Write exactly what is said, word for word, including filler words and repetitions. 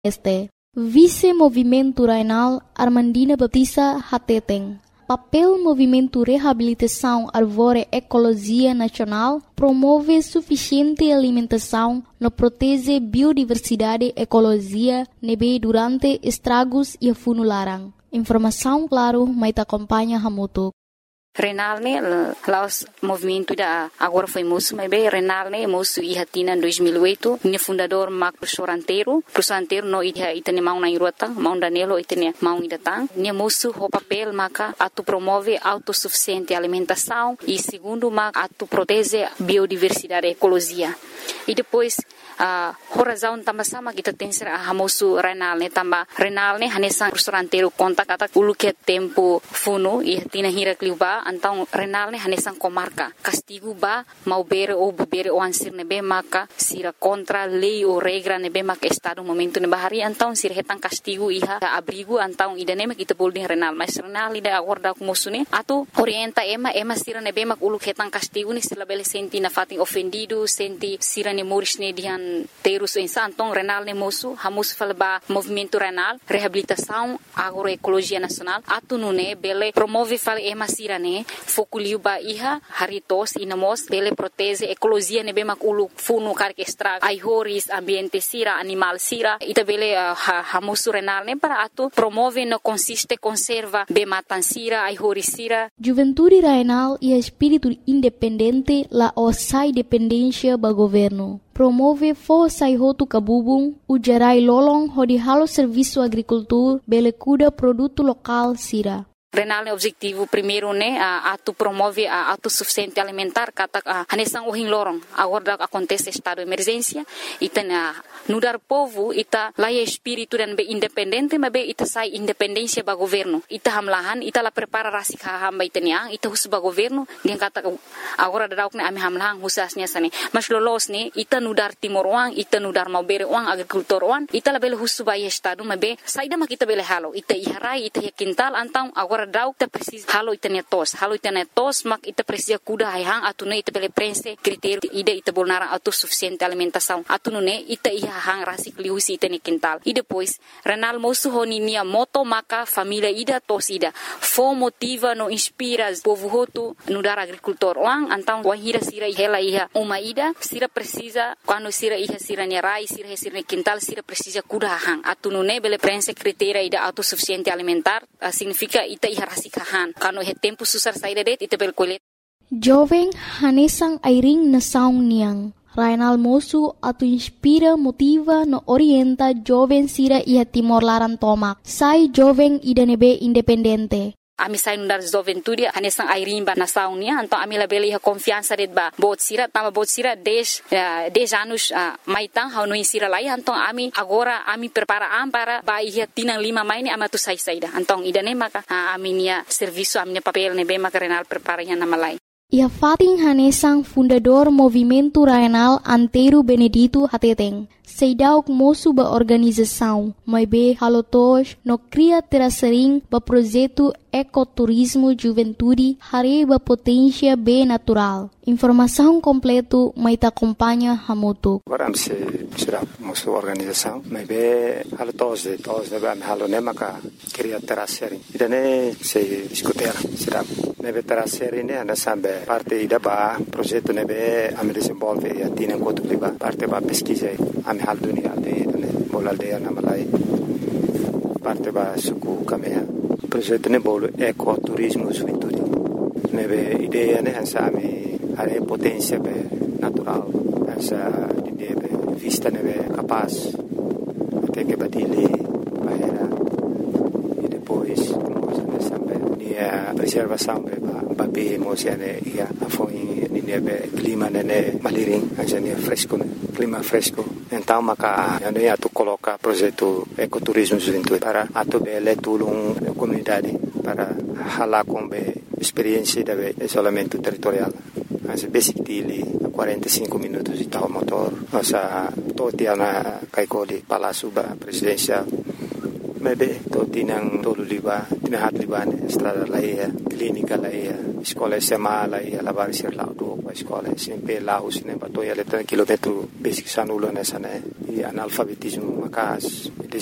Este, Vice Movimento Rainal Armandina Baptista Hateteng. Papel Movimento Reabilitação Árvore Ecologia Nacional promove suficiente alimentação no protege biodiversidade e ecologia nebe durante estragos e funularan. Informação claro, mas acompanha Hamutuk. Renal ne laos movimento da agora foi moço, mas bem Renal ne moço e hatina em dois mil e oito, ne fundador Marco Professor Professor no ida itane mau na irota, mau danelo itane mau idatang, ne moço o papel maca atu promove autossuficiente alimentação e segundo maca atu protege biodiversidade e ecologia. E depois a uh, razão também sama kita tem ser a moço Renal ne tamba Renal ne hanesang restaurante conta kata ulu que tempo funo e hatina hira kliuba então Renal ne hanesang comarca castigo ba mau bere ou bere o ansir nebe maka sira contra lei ou regra nebe maka estado momento ne bahari então sira hetang castigo iha abrigo então idane mak kita bolding Renal mas Renal ida acorda com moço ne atu orienta ema ema sira nebe mak ulu hetang castigo ne sila bele senti na fating ofendido senti sira ne moris ne dihan terus insan então Renal ne moço hamus falba movimento Renal reabilitação agroecologia nacional atu nune bele promove fal ema sira ne fokuliu ba iha haritos inamos bele protege ecologia ne bemak ulu funu karke estraga ai horis ambiente sira animal sira ita bele uh, hamusu Renal ne para atu promove no consiste conserva be matan sira ai horis sira. Juventude Renal e espírito independente la osai dependência ba governo. Promove força e roto cabubung, o gerai lolong hodi halo serviço agricultura, bele cuida produto local sira. Renal ne objetivo primeiro ne a atu promove a autossuficiente alimentar kata hanesang uhin lorong agora acontece estado de emergência ita na nudar povo ita laia espírito dan be independente mas be ita sai independência ba governo ita hamlahan ita la prepara rasik hamba ita niang ita hus ba governo dia kata agora dauk ne ami hamlahan husasnya sane mas lolos ne ita nudar timor uang ita nudar mau bere uang agrikultor uang ita la bele hus ba estado mas be saida ma kita bele halo ita iharai ita kintal antang agora dauk ta precis halo ita netos halo ita netos mak ita precisa kuda hang atune ita bele prense critério ida ita bolnara autossuficiente alimentação atune ita iha hang rasik liusi ita ne quintal e depois Renal moço honinia moto maka família ida tos ida fo motiva no inspira povo hotu no dar agricultor lang antang wahira sira hela iha uma ida sira precisa quando sira iha sira ne rai sira sira ne quintal sira precisa kuda hang atune bele prense critério ida autossuficiente alimentar uh, significa ita iha rasikahan kano he tempo susar saída det ita berkulit. Jovem hanesang airing na saung niang. Renal moço atu inspira, motiva, no orienta jovem sira iha timor laran tomak. Sai jovem ida nebe independente. Ami sai nundar juventude hanesang airing ba na saung nia então ami la bele iha confiança det ba bot sira tama bot sira dez dez anos uh, maitang hau no sira lai então ami agora ami prepara am para ba iha tinang lima mai ni amatu sai saida então ida ne maka uh, ami nia serviço ami nia papel ne be maka Renal prepara iha na malai. Ia fating hanesang fundador Movimento Renal Antero Benedito Hateteng. Seidauk moço ba organização, mas be halotos no cria terasering ba projeto ecoturismo juventude hari ba potência be natural. Informação completo mai ta acompanha Hamutuk. Agora se será moço organização, mas be halotos de tos de ba halo ne maka cria terasering. Idane se discutir será nebe terasering ne ana sambe parte ida ba projeto nebe am desenvolve e atina enquanto liba parte ba pesquisa am hal dunia de bol aldeia na Malai parte ba suku kamea projeto ne bol ecoturismo juventude nebe ideia ne hansa ame are potência be natural hansa de vista nebe capaz até que batile bahera e depois nós sambe a preservação be ba be mosiane ia foi nebe clima nene maliring hansa ne fresco clima fresco então maka ano ia tu coloca projeto ecoturismo juventude para atu bele tulung comunidade para hala com be experiência de isolamento territorial mas basic dili quarenta e cinco minutos de tal motor nossa totia na kaikoli palácio ba presidencial mebe to tinang tolu liba tinahat liban estrada laia clínica laia escola sema laia lavar sir la do escola sempre lá os ne batoia letra quilômetro basic sanulo nessa né e analfabetismo macas